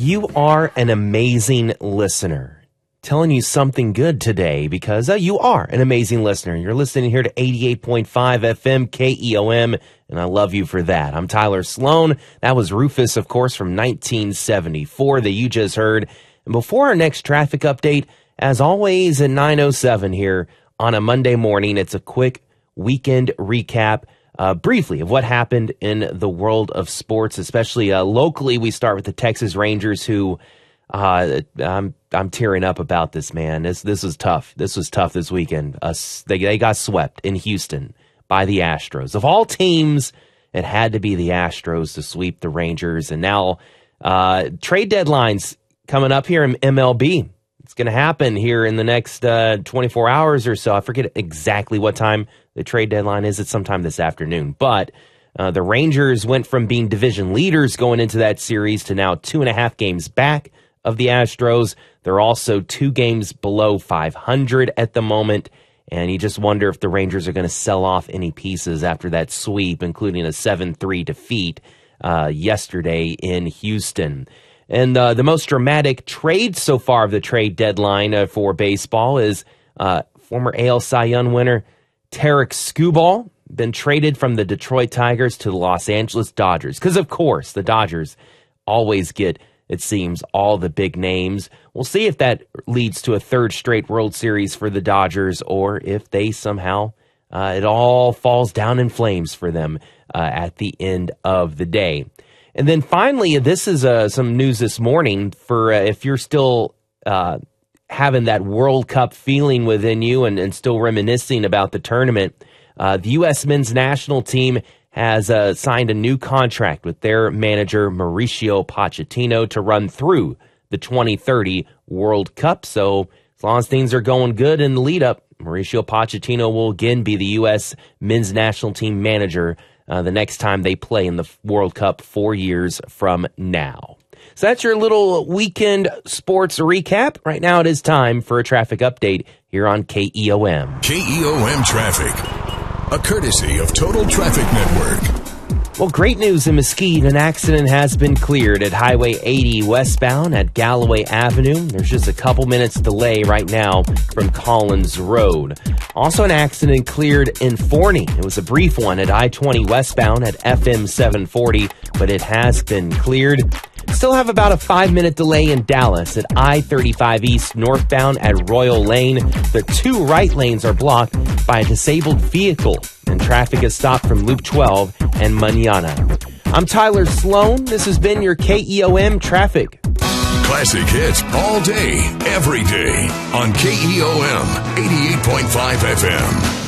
You are an amazing listener. Telling you something good today because you are an amazing listener. You're listening here to 88.5 FM KEOM, and I love you for that. I'm Tyler Sloan. That was Rufus, of course, from 1974 that you just heard. And before our next traffic update, as always at 9:07 here on a Monday morning, it's a quick weekend recap briefly of what happened in the world of sports, especially locally. We start with the Texas Rangers, who I'm tearing up about this, man. This was tough. This was tough this weekend. They got swept in Houston by the Astros. Of all teams, it had to be the Astros to sweep the Rangers. And now trade deadlines coming up here in MLB. It's going to happen here in the next 24 hours or so. I forget exactly what time the trade deadline is. It's sometime this afternoon. But the Rangers went from being division leaders going into that series to now 2.5 games back of the Astros. They're also 2 games below 500 at the moment, and you just wonder if the Rangers are going to sell off any pieces after that sweep, including a 7-3 defeat yesterday in Houston. And the most dramatic trade so far of the trade deadline for baseball is former AL Cy Young winner Tarik Skubal, been traded from the Detroit Tigers to the Los Angeles Dodgers. Because, of course, the Dodgers always get, it seems, all the big names. We'll see if that leads to a third straight World Series for the Dodgers, or if they somehow, it all falls down in flames for them at the end of the day. And then finally, this is some news this morning for if you're still having that World Cup feeling within you and still reminiscing about the tournament. The U.S. men's national team has signed a new contract with their manager, Mauricio Pochettino, to run through the 2030 World Cup. So as long as things are going good in the lead up, Mauricio Pochettino will again be the U.S. men's national team manager the next time they play in the World Cup 4 years from now. So that's your little weekend sports recap. Right now it is time for a traffic update here on KEOM. KEOM Traffic, a courtesy of Total Traffic Network. Well, great news in Mesquite. An accident has been cleared at Highway 80 westbound at Galloway Avenue. There's just a couple minutes delay right now from Collins Road. Also an accident cleared in Forney. It was a brief one at I-20 westbound at FM 740, but it has been cleared. Still have about a 5-minute delay in Dallas at I-35 East northbound at Royal Lane. The 2 right lanes are blocked by a disabled vehicle, and traffic is stopped from Loop 12 and Manana. I'm Tyler Sloan. This has been your KEOM Traffic. Classic hits all day, every day on KEOM 88.5 FM.